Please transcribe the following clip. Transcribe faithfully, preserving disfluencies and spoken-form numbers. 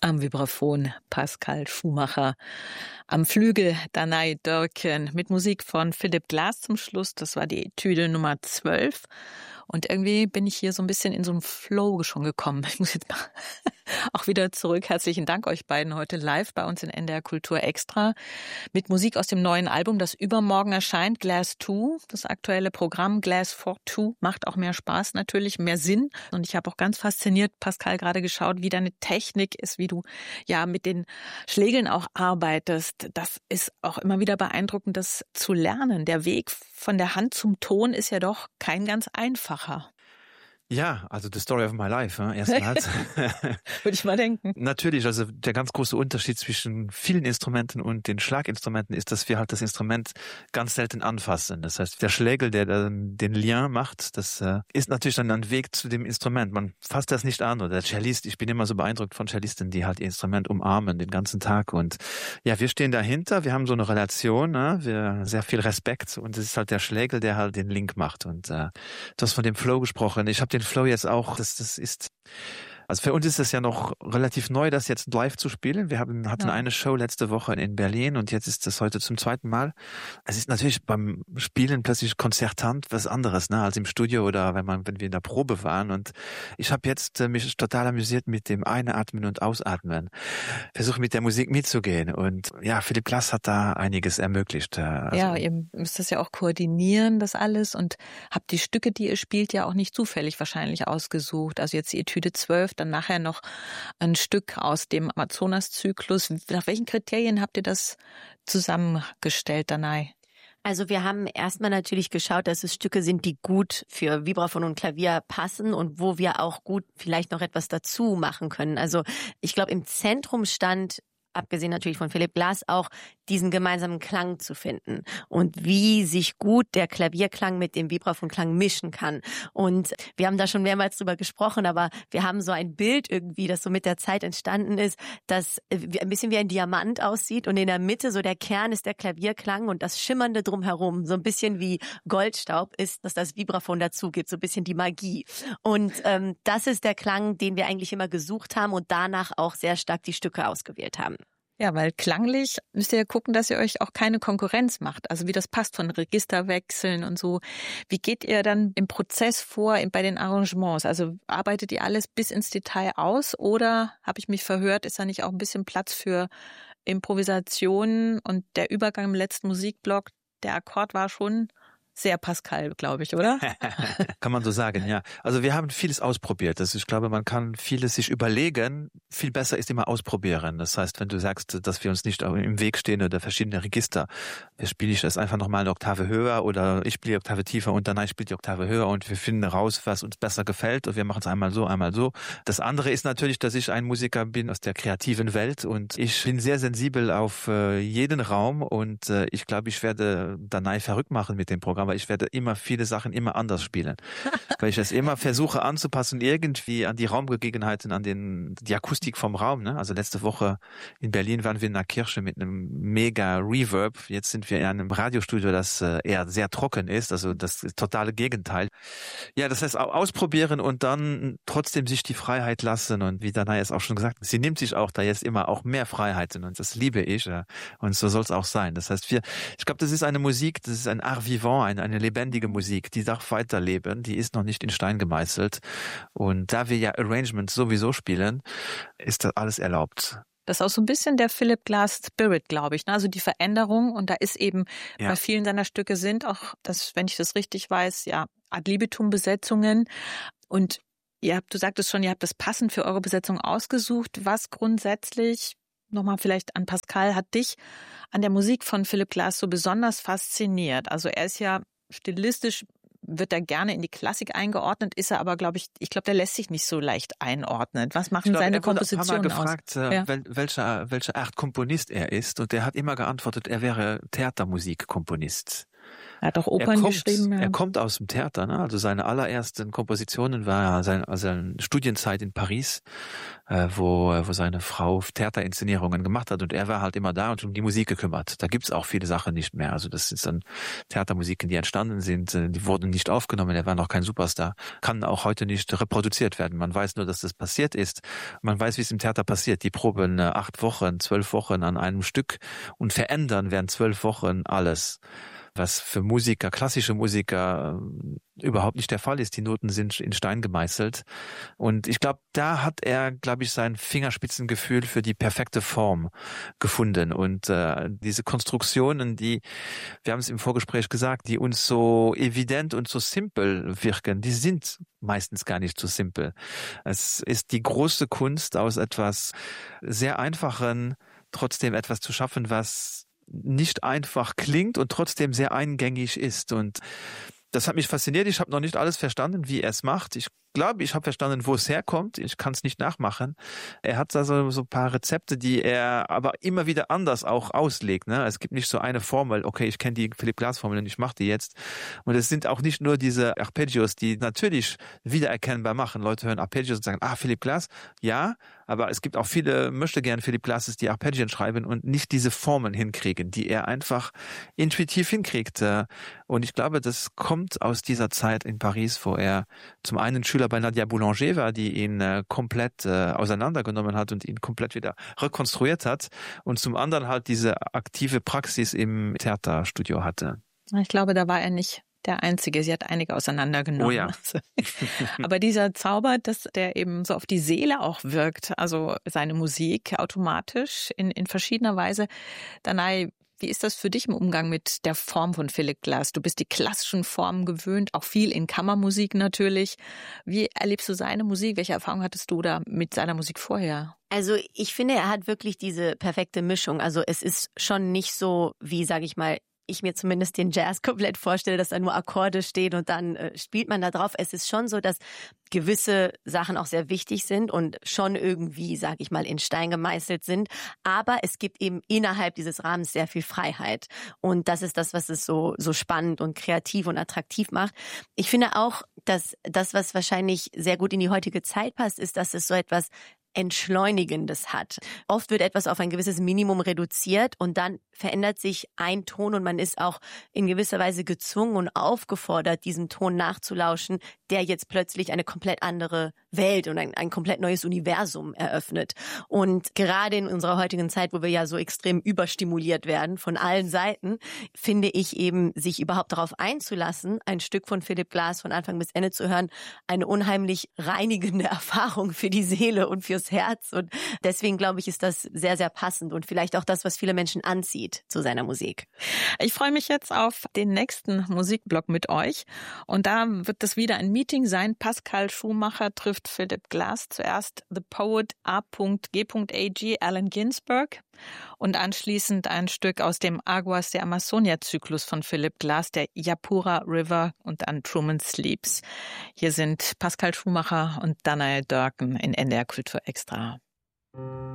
Am Vibraphon Pascal Schumacher, am Flügel Danai Dörken mit Musik von Philip Glass zum Schluss. Das war die Etüde Nummer zwölf. Und irgendwie bin ich hier so ein bisschen in so einen Flow schon gekommen. Ich muss jetzt mal auch wieder zurück. Herzlichen Dank euch beiden heute live bei uns in N D R Kultur Extra mit Musik aus dem neuen Album, das übermorgen erscheint, Glass zwei. Das aktuelle Programm Glass for Two macht auch mehr Spaß natürlich, mehr Sinn. Und ich habe auch ganz fasziniert, Pascal, gerade geschaut, wie deine Technik ist, wie du ja mit den Schlägeln auch arbeitest. Das ist auch immer wieder beeindruckend, das zu lernen. Der Weg von der Hand zum Ton ist ja doch kein ganz einfacher. Ja, also the story of my life, äh, erstmals. Würde ich mal denken. Natürlich, also der ganz große Unterschied zwischen vielen Instrumenten und den Schlaginstrumenten ist, dass wir halt das Instrument ganz selten anfassen. Das heißt, der Schlägel, der dann den Lien macht, das äh, ist natürlich dann ein Weg zu dem Instrument. Man fasst das nicht an. Oder der Cellist, ich bin immer so beeindruckt von Cellisten, die halt ihr Instrument umarmen den ganzen Tag. Und ja, wir stehen dahinter, wir haben so eine Relation, ne? Wir sehr viel Respekt und es ist halt der Schlägel, der halt den Link macht. Und äh, du hast von dem Flow gesprochen. Ich habe den Flow jetzt auch, das, das ist, also für uns ist es ja noch relativ neu, das jetzt live zu spielen. Wir haben, hatten ja. eine Show letzte Woche in Berlin und jetzt ist das heute zum zweiten Mal. Es ist natürlich beim Spielen plötzlich konzertant was anderes, ne, als im Studio oder wenn man, wenn wir in der Probe waren. Und ich habe jetzt äh, mich total amüsiert mit dem Einatmen und Ausatmen. Versuche mit der Musik mitzugehen und ja, Philip Glass hat da einiges ermöglicht. Also, ja, ihr müsst das ja auch koordinieren, das alles, und habt die Stücke, die ihr spielt, ja auch nicht zufällig wahrscheinlich ausgesucht. Also jetzt die Etüde zwölf, dann nachher noch ein Stück aus dem Amazonas-Zyklus. Nach welchen Kriterien habt ihr das zusammengestellt, Danai? Also wir haben erstmal natürlich geschaut, dass es Stücke sind, die gut für Vibraphon und Klavier passen und wo wir auch gut vielleicht noch etwas dazu machen können. Also ich glaube, im Zentrum stand, abgesehen natürlich von Philip Glass, auch diesen gemeinsamen Klang zu finden und wie sich gut der Klavierklang mit dem Vibraphon-Klang mischen kann. Und wir haben da schon mehrmals drüber gesprochen, aber wir haben so ein Bild irgendwie, das so mit der Zeit entstanden ist, das ein bisschen wie ein Diamant aussieht und in der Mitte so der Kern ist der Klavierklang und das Schimmernde drumherum, so ein bisschen wie Goldstaub ist, dass das Vibraphon dazu gibt, so ein bisschen die Magie. Und ähm, das ist der Klang, den wir eigentlich immer gesucht haben und danach auch sehr stark die Stücke ausgewählt haben. Ja, weil klanglich müsst ihr ja gucken, dass ihr euch auch keine Konkurrenz macht. Also wie das passt von Registerwechseln und so. Wie geht ihr dann im Prozess vor bei den Arrangements? Also arbeitet ihr alles bis ins Detail aus oder, habe ich mich verhört, ist da nicht auch ein bisschen Platz für Improvisationen? Und der Übergang im letzten Musikblock, der Akkord war schon sehr Pascal, glaube ich, oder? Kann man so sagen, ja. Also wir haben vieles ausprobiert. Das, ich glaube, man kann vieles sich überlegen. Viel besser ist immer ausprobieren. Das heißt, wenn du sagst, dass wir uns nicht im Weg stehen oder verschiedene Register, spiele ich das einfach nochmal eine Oktave höher oder ich spiele die Oktave tiefer und danach spiele die Oktave höher und wir finden raus, was uns besser gefällt und wir machen es einmal so, einmal so. Das andere ist natürlich, dass ich ein Musiker bin aus der kreativen Welt und ich bin sehr sensibel auf äh, jeden Raum und äh, ich glaube, ich werde Danai verrückt machen mit dem Programm, weil ich werde immer viele Sachen immer anders spielen. Weil ich es immer versuche anzupassen, irgendwie an die Raumgegebenheiten, an den, die Akustik vom Raum. Ne? Also letzte Woche in Berlin waren wir in einer Kirche mit einem mega Reverb. Jetzt sind wir in einem Radiostudio, das äh, eher sehr trocken ist, also das totale Gegenteil. Ja, das heißt ausprobieren und dann trotzdem sich die Freiheit lassen. Und wie Danai es auch schon gesagt hat, sie nimmt sich auch da jetzt immer auch mehr Freiheiten und das liebe ich. Ja? Und so soll es auch sein. Das heißt, wir, ich glaube, das ist eine Musik, das ist ein Art vivant, eine, eine lebendige Musik, die darf weiterleben, die ist noch nicht in Stein gemeißelt. Und da wir ja Arrangements sowieso spielen, ist das alles erlaubt. Das ist auch so ein bisschen der Philip Glass Spirit, glaube ich. Also die Veränderung. Und da ist eben, ja. bei vielen seiner Stücke sind auch, das, wenn ich das richtig weiß, ja, Ad libitum Besetzungen. Und ihr habt, du sagtest schon, ihr habt das passend für eure Besetzung ausgesucht. Was grundsätzlich, nochmal vielleicht an Pascal, hat dich an der Musik von Philip Glass so besonders fasziniert? Also er ist ja stilistisch, wird er gerne in die Klassik eingeordnet, ist er aber, glaube ich, ich glaube, der lässt sich nicht so leicht einordnen. Was machen glaube, seine er wurde Kompositionen ein paar Mal gefragt, aus? Äh, ja. wel, welcher, welcher Art Komponist er ist und er hat immer geantwortet, er wäre Theatermusikkomponist. Er hat auch Opern er kommt, geschrieben. Ja. Er kommt aus dem Theater, ne? Also seine allerersten Kompositionen war ja seine, also seine Studienzeit in Paris, äh, wo, wo seine Frau Theaterinszenierungen gemacht hat und er war halt immer da und um die Musik gekümmert. Da gibt's auch viele Sachen nicht mehr. Also das sind dann Theatermusiken, die entstanden sind, die wurden nicht aufgenommen, er war noch kein Superstar, kann auch heute nicht reproduziert werden. Man weiß nur, dass das passiert ist. Man weiß, wie es im Theater passiert. Die proben äh, acht Wochen, zwölf Wochen an einem Stück und verändern während zwölf Wochen alles, was für Musiker, klassische Musiker äh, überhaupt nicht der Fall ist. Die Noten sind in Stein gemeißelt. Und ich glaube, da hat er, glaube ich, sein Fingerspitzengefühl für die perfekte Form gefunden. Und äh, diese Konstruktionen, die, wir haben es im Vorgespräch gesagt, die uns so evident und so simpel wirken, die sind meistens gar nicht so simpel. Es ist die große Kunst, aus etwas sehr Einfachen trotzdem etwas zu schaffen, was nicht einfach klingt und trotzdem sehr eingängig ist. Und das hat mich fasziniert. Ich habe noch nicht alles verstanden, wie er es macht. Ich glaube, ich habe verstanden, wo es herkommt. Ich kann es nicht nachmachen. Er hat da so, so ein paar Rezepte, die er aber immer wieder anders auch auslegt. Ne? Es gibt nicht so eine Formel, okay, ich kenne die Philipp Glass Formel und ich mache die jetzt. Und es sind auch nicht nur diese Arpeggios, die natürlich wiedererkennbar machen. Leute hören Arpeggios und sagen, ah, Philipp Glass, ja, aber es gibt auch viele, möchte gern Philipp Glasses, die Arpeggien schreiben und nicht diese Formeln hinkriegen, die er einfach intuitiv hinkriegt. Und ich glaube, das kommt aus dieser Zeit in Paris, wo er zum einen Schüler bei Nadia Boulanger war, die ihn äh, komplett äh, auseinandergenommen hat und ihn komplett wieder rekonstruiert hat und zum anderen halt diese aktive Praxis im Theaterstudio hatte. Ich glaube, da war er nicht der Einzige. Sie hat einige auseinandergenommen. Oh ja. Aber dieser Zauber, dass der eben so auf die Seele auch wirkt, also seine Musik automatisch in, in verschiedener Weise. Danai, wie ist das für dich im Umgang mit der Form von Philipp Glass? Du bist die klassischen Formen gewöhnt, auch viel in Kammermusik natürlich. Wie erlebst du seine Musik? Welche Erfahrung hattest du da mit seiner Musik vorher? Also ich finde, er hat wirklich diese perfekte Mischung. Also es ist schon nicht so, wie, sage ich mal, ich mir zumindest den Jazz komplett vorstelle, dass da nur Akkorde stehen und dann äh, spielt man da drauf. Es ist schon so, dass gewisse Sachen auch sehr wichtig sind und schon irgendwie, sage ich mal, in Stein gemeißelt sind. Aber es gibt eben innerhalb dieses Rahmens sehr viel Freiheit. Und das ist das, was es so, so spannend und kreativ und attraktiv macht. Ich finde auch, dass das, was wahrscheinlich sehr gut in die heutige Zeit passt, ist, dass es so etwas Entschleunigendes hat. Oft wird etwas auf ein gewisses Minimum reduziert und dann verändert sich ein Ton und man ist auch in gewisser Weise gezwungen und aufgefordert, diesem Ton nachzulauschen, der jetzt plötzlich eine komplett andere Welt und ein, ein komplett neues Universum eröffnet. Und gerade in unserer heutigen Zeit, wo wir ja so extrem überstimuliert werden von allen Seiten, finde ich eben, sich überhaupt darauf einzulassen, ein Stück von Philipp Glass von Anfang bis Ende zu hören, eine unheimlich reinigende Erfahrung für die Seele und fürs Herz. Und deswegen glaube ich, ist das sehr, sehr passend und vielleicht auch das, was viele Menschen anzieht zu seiner Musik. Ich freue mich jetzt auf den nächsten Musikblock mit euch. Und da wird es wieder ein Meeting sein. Pascal Schumacher trifft Philipp Glass. Zuerst The Poet A G A G, Allen Ginsberg. Und anschließend ein Stück aus dem Aguas de Amazonia-Zyklus von Philipp Glass, der Yapura River und dann Truman Sleeps. Hier sind Pascal Schumacher und Danai Dörken in N D R Kultur Extra.